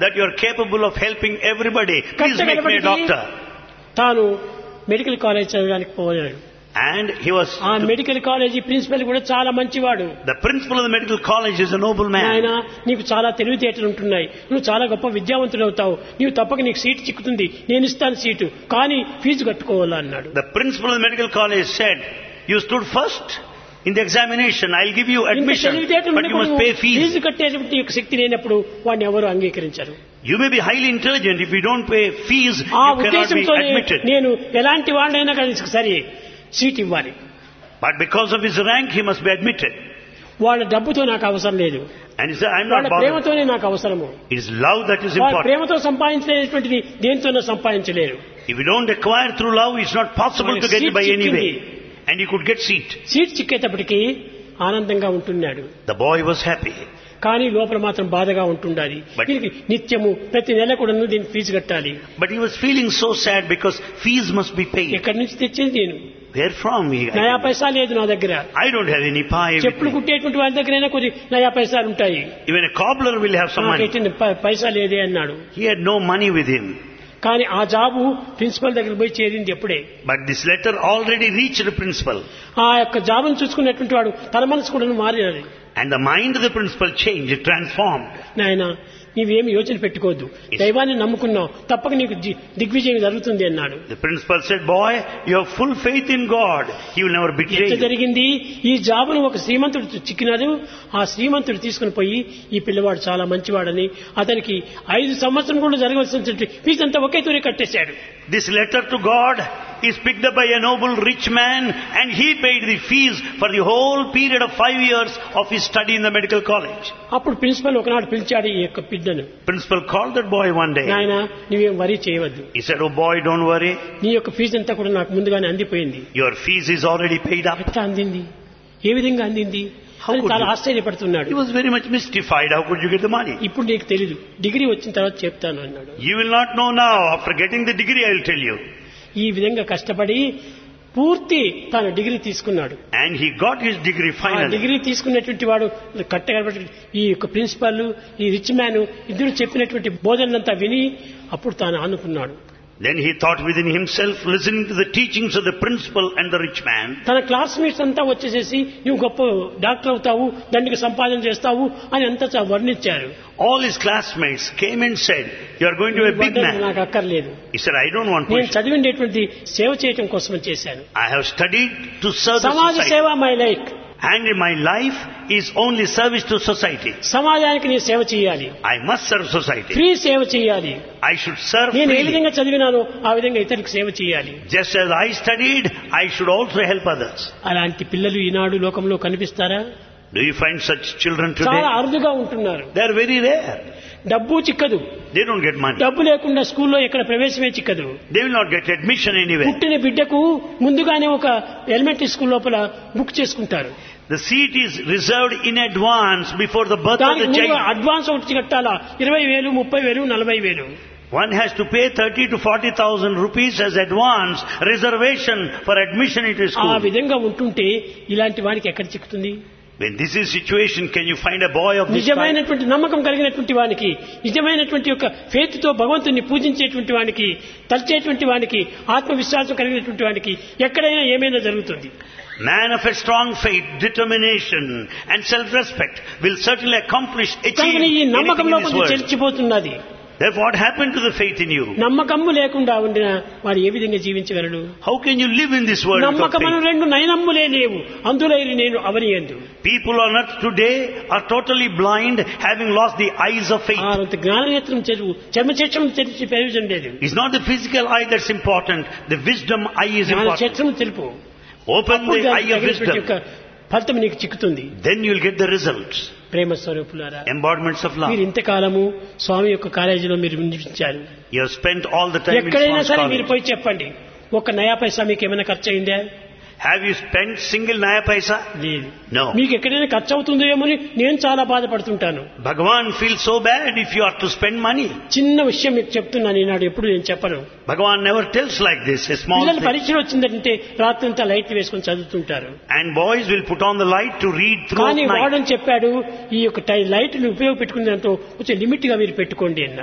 that you are capable of helping everybody. Please make me a doctor. తాను medical college చదవడానికి పోయాడు. And he was... ఆ medical college principal కూడా చాలా మంచివాడు. The principal of the medical college is a noble man. ఆయన నీకు చాలా తెలివితేటలు ఉంటున్నాయి, నువ్వు చాలా గొప్ప విద్యావంతుడు అవుతావు, నీవు తప్పక నీకు సీటు చిక్కుతుంది, నేను ఇస్తాను సీటు, కానీ ఫీజు కట్టుకోవాలా అన్నాడు. The principal of the medical college said, you stood first in the examination, I'll give you admission, but you must pay fees. Fee కట్టేటువంటి శక్తి లేనప్పుడు వాడిని ఎవరు అంగీకరించరు. You may be highly intelligent, if you don't pay fees, ఆ you cannot be ఉద్దేశంతో admitted. నేను ఎలాంటి వాడినైనా కానీ సరే సీట్ ఇవ్వాలి. But because of his rank, he must be admitted. వాళ్ళ డబ్బుతో నాకు అవసరం లేదు, And he said, I'm వాళ్ళ not bothered. ప్రేమతోనే నాకు అవసరము. It is love that is వాళ్ళ important. ప్రేమతో సంపాదించేటువంటిది దేనితోనో సంపాదించలేరు. If you don't acquire through love, it's not possible to get it by any way. And he could get seat. Seat చిక్కేటప్పటికి ఆనందంగా ఉంటున్నాడు. The boy was happy. కానీ లోపల మాత్రం బాధగా ఉంటుండాలి. దీనికి నిత్యము ప్రతి నెల కూడా దీనికి ఫీజు కట్టాలి. But he was feeling so sad because fees must be paid. ఎక్కడి నుంచి తెచ్చేది నేను? Where from? నయా పైసా లేదు నా దగ్గర. I don't have any pie. చెప్పులు కుట్టేటువంటి వారి దగ్గరైనా కొద్ది నయా పైసాలు ఉంటాయి. Even a cobbler will have some money. పైసా లేదే అన్నాడు. He had no money with him. కానీ ఆ జాబు ప్రిన్సిపల్ దగ్గర పోయి చేరింది ఎప్పుడే. But this letter already reached the principal. ఆ యొక్క జాబును చూసుకున్నటువంటి వాడు తన మనసు కూడా మారినది. And the mind of the principal changed, it transformed. నాయనా నీవేమి యోచన పెట్టుకోవద్దు, దైవాన్ని నమ్ముకున్నావు, తప్పక నీకు దిగ్విజయం జరుగుతుంది అన్నాడు. The principal said, boy, you have full faith in God. He will never betray ఎంత you. జరిగింది, ఈ జాబును ఒక శ్రీమంతుడు చిక్కినాడు. ఆ శ్రీమంతుడు తీసుకుని పోయి ఈ పిల్లవాడు చాలా మంచివాడని అతనికి 5 సంవత్సరం కూడా జరగవలసిన ఫీజు అంతా ఒకే తూరి కట్టేశాడు. This letter to God is picked up by a noble rich man, and he paid the fees for the whole period of 5 years of his study in the medical college. అప్పుడు principal ఒకనాడు పిలిచాడు ఈ యొక్క బిడ్డను. Principal called that boy one day. నాయనా నువ్వేం worry చేయవద్దు. He said, oh boy, don't worry. నీ యొక్క ఫీజు అంతా కూడా నాకు ముందుగానే అందిపోయింది. Your fees is already paid up. ఎట్లా అందింది, ఏ విధంగా అందింది అని చాలా ఆశ్చర్యపడుతున్నాడు. He was very much mystified. How could you get the money? ఇప్పుడు నీకు తెలీదు, డిగ్రీ వచ్చిన తర్వాత చెప్తాను అన్నాడు. You will not know now. After getting the degree, I will tell you. ఈ విధంగా కష్టపడి పూర్తి తన డిగ్రీ తీసుకున్నాడు. And he got his degree ఆ finally. డిగ్రీ తీసుకున్నటువంటి వాడు కట్టగలబట్టి ఈ యొక్క ప్రిన్సిపాల్ ఈ రిచ్ మ్యాన్ ఇద్దరు చెప్పినటువంటి బోధనంతా విని అప్పుడు తాను అనుకున్నాడు. Then he thought within himself, listening to the teachings of the principal and the rich man. తన క్లాస్మేట్స్ అంతా వచ్చేసేసి నువ్వు గొప్ప డాక్టర్ అవుతావు, దండికి సంపాదన చేస్తావు అని అంతా వర్ణించారు. All his classmates came and said, you are going to be a big man. నాకు అక్కర్లేదు. He said, I don't want నేను position. చదివిండేటువంటి సేవ చేయటం కోసం చేశాను. I have studied to serve the సమాజ society. సేవ my like. And my life is only service to society. సమాజానికి నేను సేవ చేయాలి, I must serve society. Free సేవ చేయాలి. I should serve నేను ఏ freely. విధంగా చదివినానో ఆ విధంగా ఇతరులకు సేవ చేయాలి. Just as I studied, I should also help others. అలాంటి పిల్లలు ఈనాడు లోకంలో కనిపిస్తారా? Do you find such children today? చాలా అరుదుగా ఉంటున్నారు. They are very rare. డబ్బు చిక్కదు. They don't get money. డబ్బు లేకుండా స్కూల్లో ఎక్కడ ప్రవేశమే చిక్కదు. They will not get admission anywhere. పుట్టిన బిడ్డకు ముందుగానే ఒక ఎలిమెంటరీ స్కూల్ లోపల బుక్ చేసుకుంటారు. The seat is reserved in advance before the birth of దానికి the ముందు child. అడ్వాన్స్ ఒకటి కట్టాలా, 20,000, 30,000, 40,000. One has to pay 30 to 40,000 rupees as advance reservation for admission into ఆ school. విధంగా ఉంటుంటే ఇలాంటి వానికి ఎక్కడ చిక్కుతుంది? When this is situation, can you find a boy of this kind? నిజమైనటువంటి నమ్మకం కలిగినటువంటి వానికి, నిజమైనటువంటి యొక్క ఫెయిత్ తో భగవంతుని పూజించేటువంటి వానికి, తలిచేటువంటి వానికి, ఆత్మవిశ్వాసం కలిగినటువంటి వానికి ఎక్కడైనా ఏమైనా జరుగుతుంది. Man of a strong faith, determination and self-respect will certainly accomplish, achieve కానీ ఈ anything నమ్మకంలో in this కొంచెం world. చెల్చిపోతున్నది. Therefore, what happened to the faith in you? నమ్మకము లేకుండా ఉండిన వాడు ఏ విధంగా జీవించగలడు? How can you live in this world without నమ్మకమును faith? 2 నయనమ్ములే లేవు, అందులైరి నేను అవనియందు. People on earth today are totally blind, having lost the eyes of faith. అంత జ్ఞాననేత్రం చెరువు చర్మచక్షం తెరిచి ప్రయోజనం లేదు. It's not the physical eye that's important, the wisdom eye is important. జ్ఞానచక్షం తెలుపు. Open అప్పుడు the eye దానికి of తగినటువంటి wisdom, యొక్క ఫలితం నీకు చిక్కుతుంది. then you'll get the results. ప్రేమ స్వరూపులారా, Embodiments of love. మీరు ఇంతకాలము స్వామి యొక్క కాలేజీలో మీరు ఉండించారు. You have spent all the time in ఎక్కడైనా Swan's సరే మీరు college. పోయి చెప్పండి, 1 నయా పైసా మీకు ఏమైనా ఖర్చు అయిందా? Have you spent single naya paisa? లేదు. No. మీకు ఎక్కడైనా ఖర్చు అవుతుందో ఏమో అని నేను చాలా బాధపడుతుంటాను. Bhagavan feels so bad if you are to spend money. చిన్న విషయం మీకు చెప్తున్నాను ఈనాడు, ఎప్పుడు నేను చెప్పను. Bhagavan never tells like this, a small పిల్లలు thing. పరీక్షలు వచ్చిందంటే రాత్రంతా లైట్ వేసుకొని చదువుతుంటారు. And boys will put on the light to read throughout కానీ night. వాడని చెప్పాడు, ఈ యొక్క లైట్ ని ఉపయోగపెట్టుకునే దాంతో కొంచెం లిమిట్ గా మీరు పెట్టుకోండి అన్నారు.